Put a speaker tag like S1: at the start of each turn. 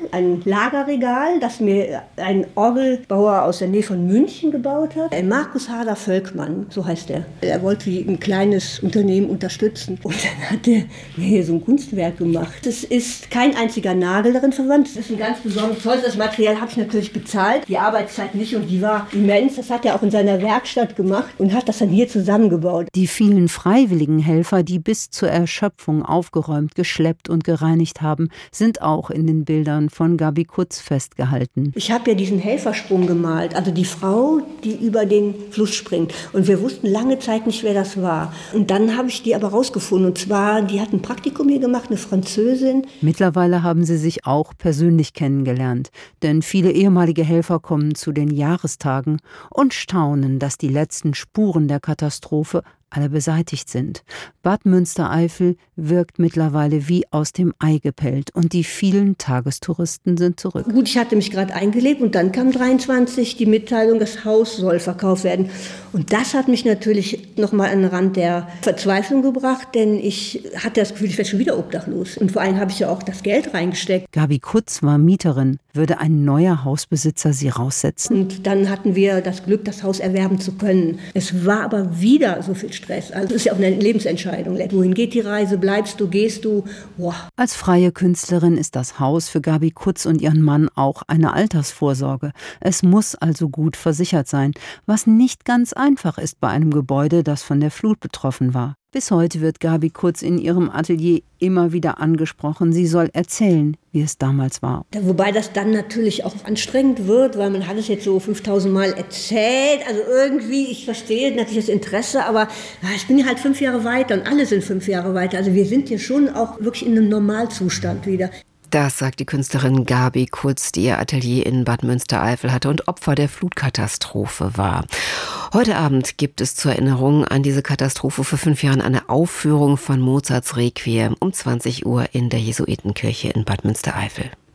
S1: ein Lagerregal, das mir ein Orgelbauer aus der Nähe von München gebaut hat. Markus Hader Völkmann, so heißt er. Er wollte ein kleines Unternehmen unterstützen. Und dann hat er mir hier so ein Kunstwerk gemacht. Es ist kein einziger Nagel darin verwandt. Es ist ein ganz besonderes Holz. Das Material habe ich natürlich bezahlt. Die Arbeitszeit nicht und die war immens. Das hat er auch in seiner Werkstatt gemacht und hat das dann hier zusammengebaut.
S2: Die vielen freiwilligen Helfer, die bis zur Erschöpfung aufgeräumt, geschleppt und gereinigt haben, sind auch in den Bildern von Gabi Kutz festgehalten.
S1: Ich habe ja diesen Helfersprung gemalt, also die Frau, die über den Fluss springt. Und wir wussten lange Zeit nicht, wer das war. Und dann habe ich die aber rausgefunden. Und zwar, die hat ein Praktikum hier gemacht, eine Französin.
S2: Mittlerweile haben sie sich auch persönlich kennengelernt. Denn viele ehemalige Helfer kommen zu den Jahrestagen und staunen, dass die letzten Spuren der Katastrophe alle beseitigt sind. Bad Münstereifel wirkt mittlerweile wie aus dem Ei gepellt und die vielen Tagestouristen sind zurück.
S1: Gut, ich hatte mich gerade eingelebt und dann kam 23 die Mitteilung, das Haus soll verkauft werden. Und das hat mich natürlich nochmal an den Rand der Verzweiflung gebracht, denn ich hatte das Gefühl, ich werde schon wieder obdachlos. Und vor allem habe ich ja auch das Geld reingesteckt.
S2: Gabi Kutz war Mieterin. Würde ein neuer Hausbesitzer sie raussetzen?
S1: Und dann hatten wir das Glück, das Haus erwerben zu können. Es war aber wieder so viel Stress. Also es ist ja auch eine Lebensentscheidung. Wohin geht die Reise? Bleibst du, gehst du? Boah.
S2: Als freie Künstlerin ist das Haus für Gabi Kutz und ihren Mann auch eine Altersvorsorge. Es muss also gut versichert sein, was nicht ganz einfach ist bei einem Gebäude, das von der Flut betroffen war. Bis heute wird Gabi Kutz in ihrem Atelier immer wieder angesprochen. Sie soll erzählen, wie es damals war.
S1: Wobei das dann natürlich auch anstrengend wird, weil man hat es jetzt so 5000 Mal erzählt. Also irgendwie, ich verstehe natürlich das Interesse, aber ich bin ja halt 5 Jahre weiter und alle sind 5 Jahre weiter. Also wir sind hier schon auch wirklich in einem Normalzustand wieder.
S3: Das sagt die Künstlerin Gabi Kutz, die ihr Atelier in Bad Münstereifel hatte und Opfer der Flutkatastrophe war. Heute Abend gibt es zur Erinnerung an diese Katastrophe vor 5 Jahren eine Aufführung von Mozarts Requiem um 20 Uhr in der Jesuitenkirche in Bad Münstereifel.